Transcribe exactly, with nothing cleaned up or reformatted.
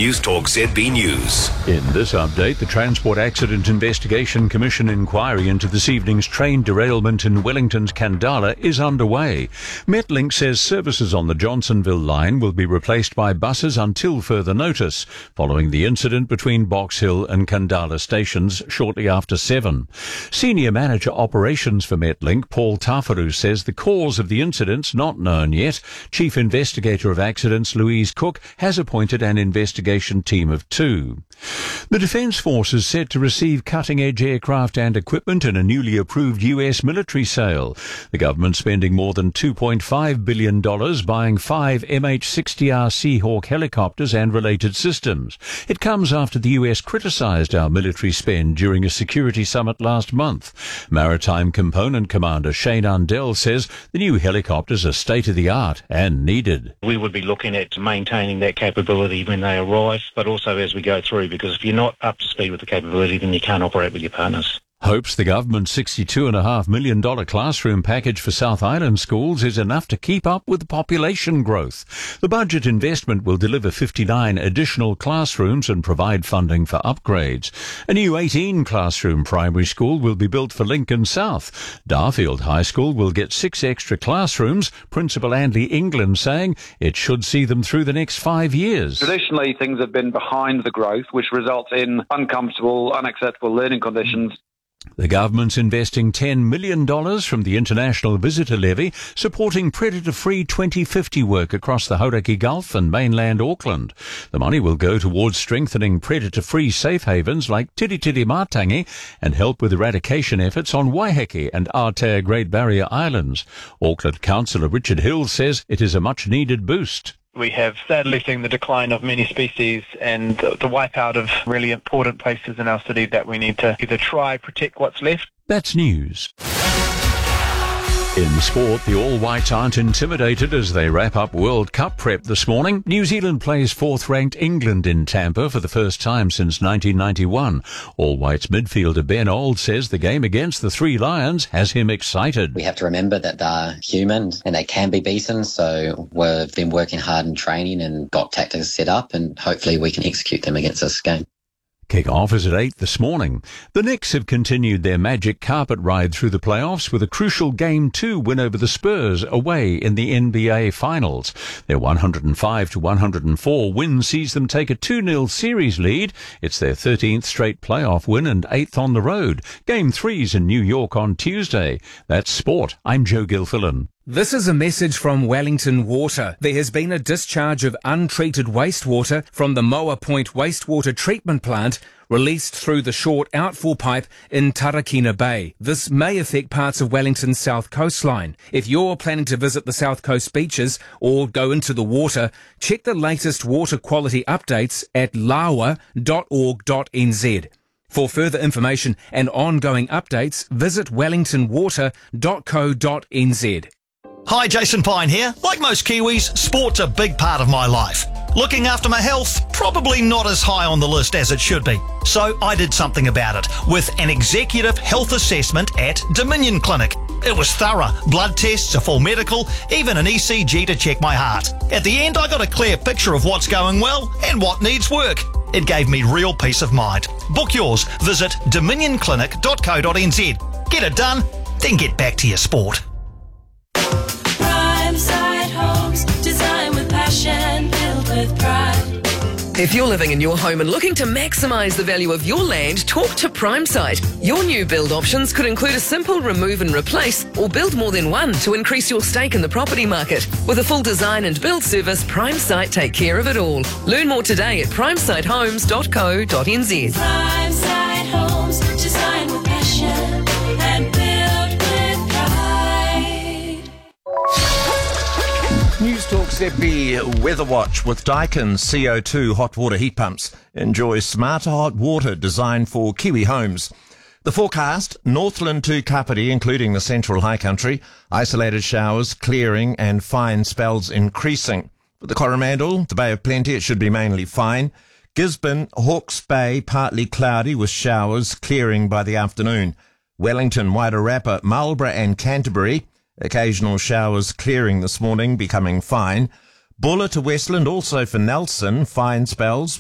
Newstalk Z B News. In this update, the Transport Accident Investigation Commission inquiry into this evening's train derailment in Wellington's Kandala is underway. Metlink says services on the Johnsonville line will be replaced by buses until further notice, following the incident between Box Hill and Kandala stations shortly after seven. Senior Manager Operations for Metlink, Paul Tafaru, says the cause of the incident's not known yet. Chief Investigator of Accidents, Louise Cook, has appointed an investigation team of two. The Defence Force is set to receive cutting-edge aircraft and equipment in a newly approved U S military sale. The government spending more than two point five billion dollars buying five M H sixty R Seahawk helicopters and related systems. It comes after the U S criticised our military spend during a security summit last month. Maritime Component Commander Shane Undell says the new helicopters are state-of-the-art and needed. We would be looking at maintaining that capability when they arrive, but also as we go through, because if you're not up to speed with the capability, then you can't operate with your partners. Hopes the government's sixty-two point five million dollars classroom package for South Island schools is enough to keep up with population growth. The budget investment will deliver fifty-nine additional classrooms and provide funding for upgrades. A new eighteen classroom primary school will be built for Lincoln South. Darfield High School will get six extra classrooms, Principal Andy England saying it should see them through the next five years. Traditionally, things have been behind the growth, which results in uncomfortable, unacceptable learning conditions. The government's investing ten million dollars from the International Visitor Levy, supporting predator-free twenty fifty work across the Hauraki Gulf and mainland Auckland. The money will go towards strengthening predator-free safe havens like Tiritiri Matangi and help with eradication efforts on Waiheke and Aotea Great Barrier Islands. Auckland Councillor Richard Hill says it is a much-needed boost. We have sadly seen the decline of many species and the wipeout of really important places in our city that we need to either try protect what's left. That's news. In sport, the All Whites aren't intimidated as they wrap up World Cup prep this morning. New Zealand plays fourth-ranked England in Tampa for the first time since nineteen ninety-one. All Whites midfielder Ben Auld says the game against the Three Lions has him excited. We have to remember that they're human and they can be beaten, so we've been working hard in training and got tactics set up, and hopefully we can execute them against this game. Kick-off is at eight this morning. The Knicks have continued their magic carpet ride through the playoffs with a crucial Game two win over the Spurs away in the N B A Finals. Their one hundred five to one hundred four win sees them take a two nil series lead. It's their thirteenth straight playoff win and eighth on the road. Game three's in New York on Tuesday. That's sport. I'm Joe Gilfillan. This is a message from Wellington Water. There has been a discharge of untreated wastewater from the Moa Point wastewater treatment plant released through the short outfall pipe in Tarakina Bay. This may affect parts of Wellington's south coastline. If you're planning to visit the south coast beaches or go into the water, check the latest water quality updates at lawa dot org dot n z. For further information and ongoing updates, visit wellington water dot co dot n z. Hi, Jason Pine here. Like most Kiwis, sport's a big part of my life. Looking after my health, probably not as high on the list as it should be. So I did something about it with an executive health assessment at Dominion Clinic. It was thorough. Blood tests, a full medical, even an E C G to check my heart. At the end, I got a clear picture of what's going well and what needs work. It gave me real peace of mind. Book yours. Visit dominion clinic dot co dot n z. Get it done, then get back to your sport. With pride. If you're living in your home and looking to maximise the value of your land, talk to PrimeSite. Your new build options could include a simple remove and replace or build more than one to increase your stake in the property market. With a full design and build service, PrimeSite take care of it all. Learn more today at primesite homes dot co dot n z. PrimeSite Homes, design with passion and build with pride. Newstalk Z B Weather Watch with Daikin C O two hot water heat pumps. Enjoy smarter hot water designed for Kiwi homes. The forecast, Northland to Kapiti, including the central high country, isolated showers, clearing and fine spells increasing. For the Coromandel, the Bay of Plenty, it should be mainly fine. Gisborne, Hawke's Bay, partly cloudy with showers, clearing by the afternoon. Wellington, Wairarapa, Marlborough and Canterbury, occasional showers clearing this morning, becoming fine. Buller to Westland, also for Nelson, fine spells.